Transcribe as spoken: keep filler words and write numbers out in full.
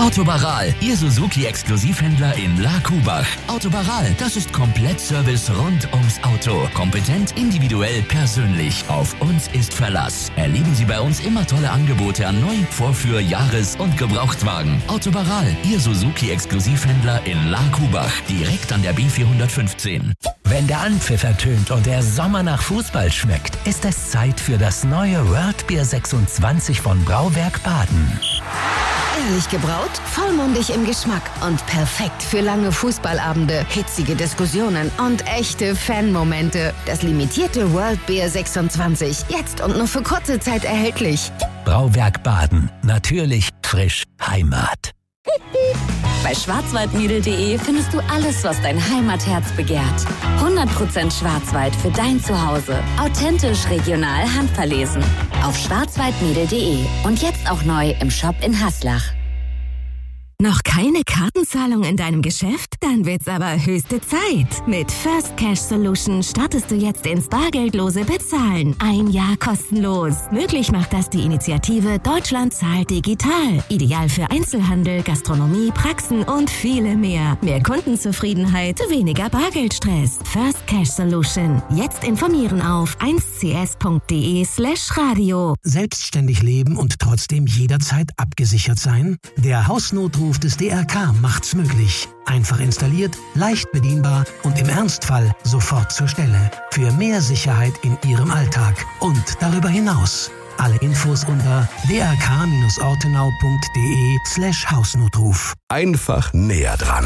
Autobaral, Ihr Suzuki-Exklusivhändler in La Kubach. Autobaral, das ist Komplettservice rund ums Auto. Kompetent, individuell, persönlich. Auf uns ist Verlass. Erleben Sie bei uns immer tolle Angebote an Neu-, Vorführ-, Jahres- und Gebrauchtwagen. Autobaral, Ihr Suzuki-Exklusivhändler in La Kubach. Direkt an der B vierhundertfünfzehn. Wenn der Anpfiff ertönt und der Sommer nach Fußball schmeckt, ist es Zeit für das neue World Beer sechsundzwanzig von Brauwerk Baden. Ehrlich gebraut, vollmundig im Geschmack und perfekt für lange Fußballabende, hitzige Diskussionen und echte Fanmomente. Das limitierte World Beer sechsundzwanzig, jetzt und nur für kurze Zeit erhältlich. Brauwerk Baden. Natürlich, frisch, Heimat. Bei schwarzwaldmädel punkt de findest du alles, was dein Heimatherz begehrt. hundert Prozent Schwarzwald für dein Zuhause. Authentisch, regional, handverlesen. Auf schwarzwaldmädel punkt de und jetzt auch neu im Shop in Haslach. Noch keine Kartenzahlung in deinem Geschäft? Dann wird's aber höchste Zeit. Mit First Cash Solution startest du jetzt ins bargeldlose Bezahlen. Ein Jahr kostenlos. Möglich macht das die Initiative Deutschland zahlt digital. Ideal für Einzelhandel, Gastronomie, Praxen und viele mehr. Mehr Kundenzufriedenheit, weniger Bargeldstress. First Cash Solution. Jetzt informieren auf eins c s punkt de slash radio. Selbstständig leben und trotzdem jederzeit abgesichert sein? Der Hausnotruf des D R K macht's möglich. Einfach installiert, leicht bedienbar und im Ernstfall sofort zur Stelle. Für mehr Sicherheit in Ihrem Alltag und darüber hinaus. Alle Infos unter d r k dash ortenau punkt de slash Hausnotruf. Einfach näher dran.